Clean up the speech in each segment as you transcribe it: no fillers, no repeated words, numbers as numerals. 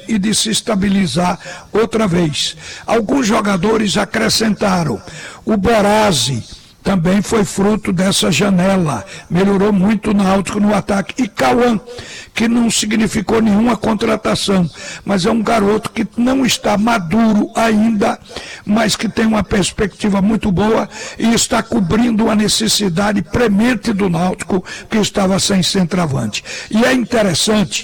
e de se estabilizar outra vez. Alguns jogadores acrescentaram. O Borazzi também foi fruto dessa janela, melhorou muito o Náutico no ataque. E Cauã, que não significou nenhuma contratação, mas é um garoto que não está maduro ainda, mas que tem uma perspectiva muito boa e está cobrindo uma necessidade premente do Náutico, que estava sem centroavante. E é interessante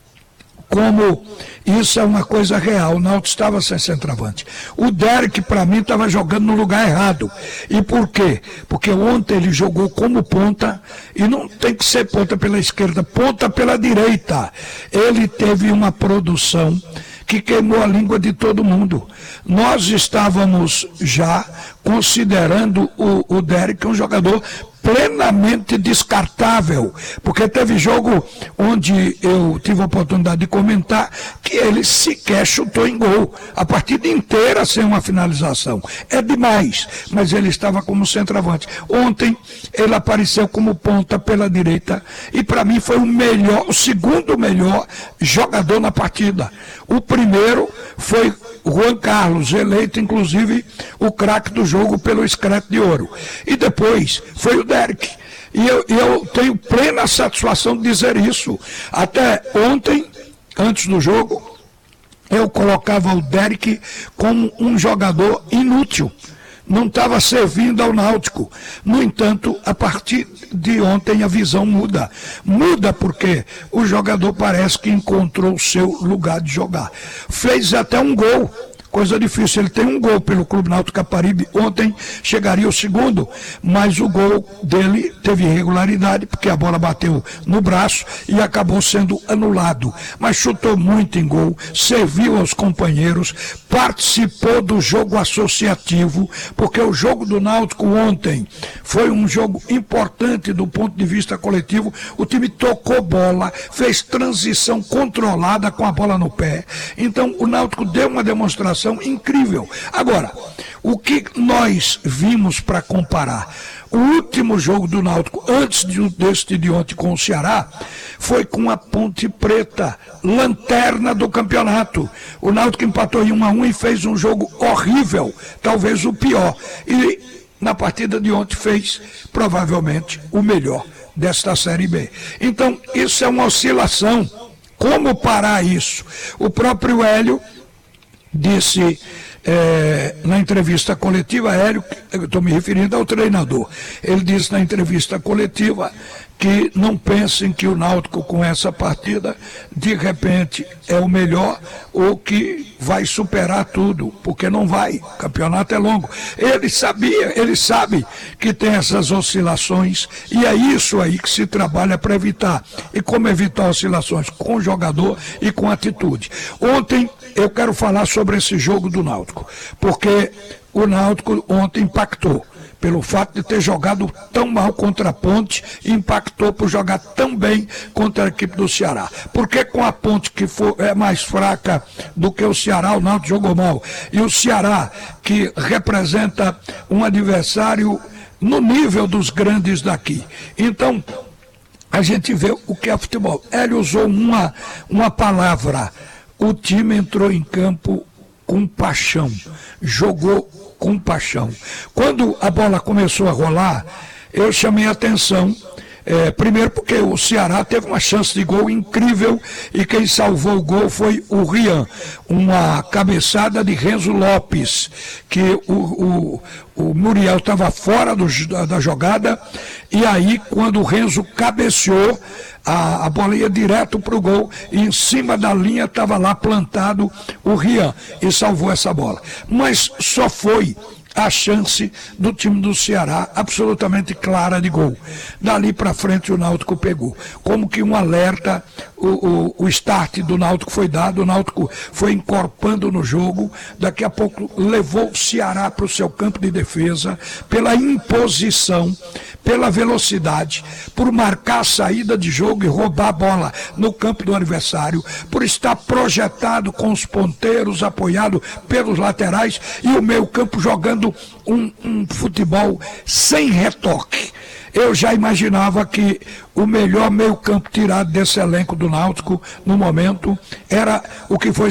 como isso é uma coisa real. O Náutico estava sem centroavante. O Derek, para mim, estava jogando no lugar errado. E por quê? Porque ontem ele jogou como ponta, e não tem que ser ponta pela esquerda, ponta pela direita. Ele teve uma produção que queimou a língua de todo mundo. Nós estávamos já considerando o Derek um jogador plenamente descartável, porque teve jogo onde eu tive a oportunidade de comentar que ele sequer chutou em gol, a partida inteira sem uma finalização. É demais, mas ele estava como centroavante. Ontem ele apareceu como ponta pela direita e para mim foi o segundo melhor jogador na partida. O primeiro foi Juan Carlos, eleito inclusive o craque do jogo pelo Screte de Ouro. E depois foi o Derek. E eu tenho plena satisfação de dizer isso. Até ontem, antes do jogo, eu colocava o Derek como um jogador inútil. Não estava servindo ao Náutico. No entanto, a partir de ontem a visão muda. Muda porque o jogador parece que encontrou o seu lugar de jogar. Fez até um gol. Coisa difícil, ele tem um gol pelo Clube Náutico Caparibe, ontem chegaria o segundo, mas o gol dele teve irregularidade, porque a bola bateu no braço e acabou sendo anulado, mas chutou muito em gol, serviu aos companheiros, participou do jogo associativo, porque o jogo do Náutico ontem foi um jogo importante do ponto de vista coletivo. O time tocou bola, fez transição controlada com a bola no pé, então o Náutico deu uma demonstração incrível. Agora, o que nós vimos para comparar? O último jogo do Náutico, antes deste de ontem com o Ceará, foi com a Ponte Preta, lanterna do campeonato. O Náutico empatou em 1-1 e fez um jogo horrível, talvez o pior. E na partida de ontem fez, provavelmente, o melhor desta Série B. Então, isso é uma oscilação. Como parar isso? O próprio Hélio disse na entrevista coletiva, Hélio, eu estou me referindo ao treinador, ele disse na entrevista coletiva que não pensem que o Náutico com essa partida de repente é o melhor ou que vai superar tudo, porque não vai, o campeonato é longo. Ele sabe que tem essas oscilações e é isso aí que se trabalha para evitar. E como evitar oscilações? Com o jogador e com atitude. Ontem eu quero falar sobre esse jogo do Náutico, porque o Náutico ontem impactou pelo fato de ter jogado tão mal contra a Ponte, impactou por jogar tão bem contra a equipe do Ceará. Porque com a Ponte, que é mais fraca do que o Ceará, o Náutico jogou mal. E o Ceará, que representa um adversário no nível dos grandes daqui. Então, a gente vê o que é futebol. Ele usou uma palavra: o time entrou em campo com paixão, jogou com paixão. Quando a bola começou a rolar, eu chamei a atenção, primeiro porque o Ceará teve uma chance de gol incrível e quem salvou o gol foi o Rian, uma cabeçada de Renzo Lopes, que o Muriel estava fora da jogada, e aí quando o Renzo cabeceou, a bola ia direto para o gol e em cima da linha estava lá plantado o Rian e salvou essa bola. Mas só foi a chance do time do Ceará absolutamente clara de gol. Dali para frente o Náutico pegou. Como que um alerta, o start do Náutico foi dado, o Náutico foi encorpando no jogo, daqui a pouco levou o Ceará para o seu campo de defesa, pela imposição, pela velocidade, por marcar a saída de jogo e roubar a bola no campo do adversário, por estar projetado com os ponteiros, apoiado pelos laterais e o meio campo jogando um futebol sem retoque. Eu já imaginava que o melhor meio campo tirado desse elenco do Náutico no momento era o que foi